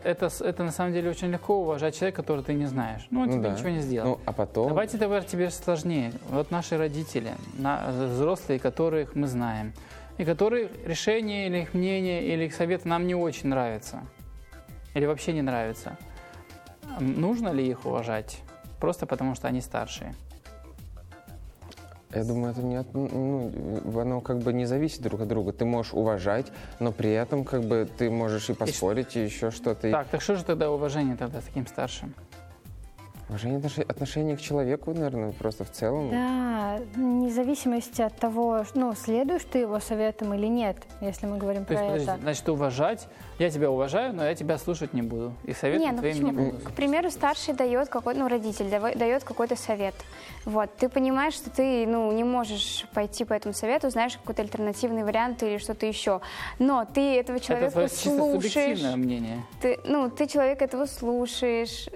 это на самом деле очень легко уважать человека, которого ты не знаешь. Ну, он тебе ничего не сделал. Ну, а потом... Давайте теперь сложнее. Вот наши родители, взрослые, которых мы знаем, и которые решения или их мнение, или их советы нам не очень нравятся, или вообще не нравятся. Нужно ли их уважать? Просто потому, что они старшие. Я думаю, это не оно как бы не зависит друг от друга. Ты можешь уважать, но при этом как бы ты можешь и поспорить, и еще что-то. Так что же тогда уважение тогда с таким старшим? Уважение отношение к человеку, наверное, просто в целом. Да, вне зависимости от того, следуешь ты его советам или нет, если мы говорим про это. Значит, уважать, я тебя уважаю, но я тебя слушать не буду. И советом твоим не буду. К примеру, старший дает какой-то, родитель дает какой-то совет. Вот, ты понимаешь, что ты, не можешь пойти по этому совету, знаешь какой-то альтернативный вариант или что-то еще. Но ты этого человека слушаешь. Это чисто субъективное мнение. Ты человека этого слушаешь,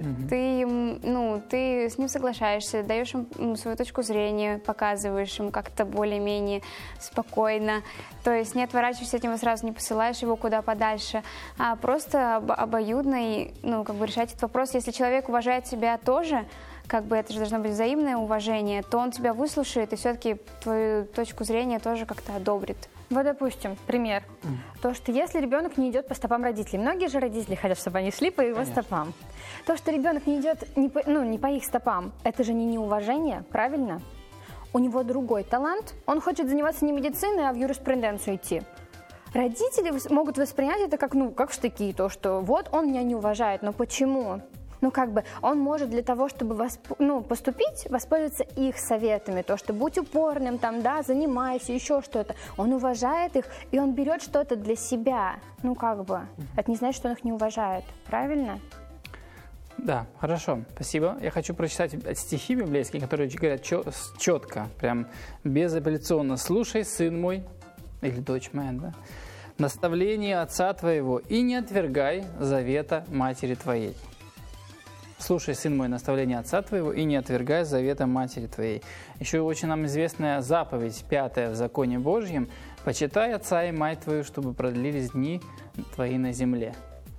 ты с ним соглашаешься, даешь ему свою точку зрения, показываешь ему как-то более-менее спокойно. То есть не отворачиваешься от него сразу, не посылаешь его куда подальше, а просто обоюдно решать этот вопрос. Если человек уважает тебя тоже, это же должно быть взаимное уважение, то он тебя выслушает и все-таки твою точку зрения тоже как-то одобрит. Вот, допустим, пример. То, что если ребенок не идет по стопам родителей, многие же родители хотят, чтобы они шли по его стопам. То, что ребенок не идет не по их стопам, это же не неуважение, правильно? У него другой талант, он хочет заниматься не медициной, а в юриспруденцию идти. Родители могут воспринять это как штыки, то, что вот он меня не уважает, но почему? Он может для того, чтобы поступить, воспользоваться их советами, то, что будь упорным, занимайся, еще что-то. Он уважает их, и он берет что-то для себя. Это не значит, что он их не уважает, правильно? Да, хорошо, спасибо. Я хочу прочитать стихи библейские, которые говорят четко, прям безапелляционно. «Слушай, сын мой, или дочь моя, наставление отца твоего, и не отвергай завета матери твоей». «Слушай, сын мой, наставление отца твоего, и не отвергай завета матери твоей». Еще очень нам известная заповедь, 5 в законе Божьем: «Почитай отца и мать твою, чтобы продлились дни твои на земле».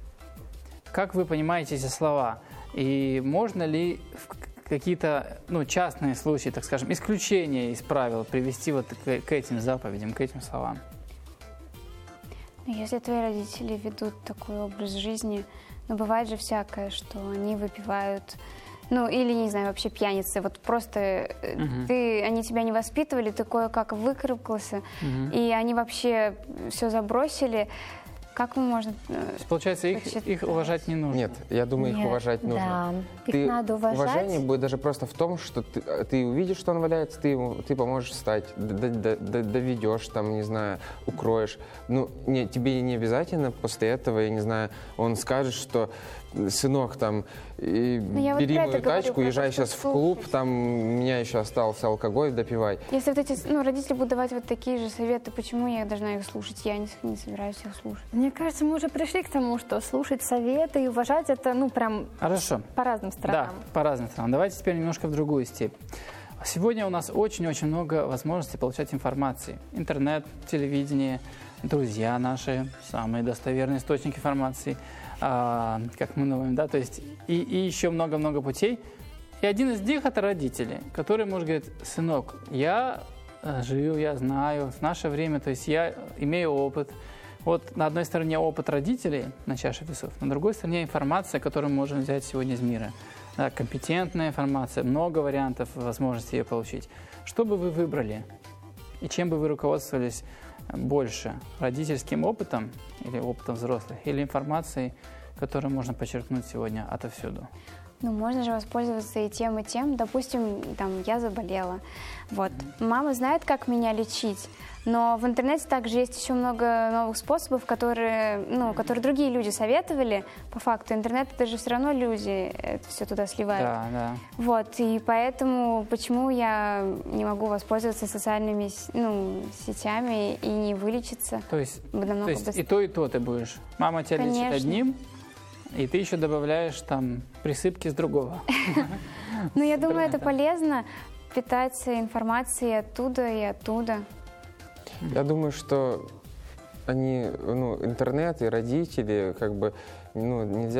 Как вы понимаете эти слова? И можно ли какие-то частные случаи, так скажем, исключения из правил привести к этим заповедям, к этим словам? Если твои родители ведут такой образ жизни, бывает же всякое, что они выпивают, или, не знаю, вообще пьяницы. Вот просто они тебя не воспитывали, ты кое-как выкарабкался, и они вообще все забросили. Как можно... Получается, их уважать не нужно? Нет, я думаю, их уважать нужно. Да, их надо уважать. Уважение будет даже просто в том, что ты увидишь, что он валяется, ты поможешь встать, доведешь, не знаю, укроешь. Тебе не обязательно после этого, я не знаю, он скажет, что сынок, бери мою тачку, езжай сейчас в клуб, у меня еще остался алкоголь, допивай. Если родители будут давать вот такие же советы, почему я должна их слушать? Я не собираюсь их слушать. Мне кажется, мы уже пришли к тому, что слушать советы и уважать это, прям хорошо. По разным сторонам. Да, по разным сторонам. Давайте теперь немножко в другую степь. Сегодня у нас очень-очень много возможностей получать информации. Интернет, телевидение, друзья наши, самые достоверные источники информации, как мы думаем, то есть и еще много-много путей. И один из них — это родители, которые, может, говорят: сынок, я жил, я знаю, в наше время, то есть я имею опыт. Вот на одной стороне опыт родителей на чаше весов, на другой стороне информация, которую мы можем взять сегодня из мира. Компетентная информация, много вариантов возможности ее получить. Что бы вы выбрали? И чем бы вы руководствовались больше? Родительским опытом или опытом взрослых? Или информацией, которую можно подчеркнуть сегодня отовсюду? Можно же воспользоваться и тем, и тем. Допустим, я заболела. Вот. Мама знает, как меня лечить, но в интернете также есть еще много новых способов, которые другие люди советовали. По факту интернет — это же все равно люди это все туда сливают. Да. Вот. И поэтому почему я не могу воспользоваться социальными сетями и не вылечиться? То есть и то ты будешь. Мама тебя лечит одним, и ты еще добавляешь присыпки с другого. Я думаю, это полезно — питаться информацией оттуда и оттуда. Я думаю, что интернет и родители, нельзя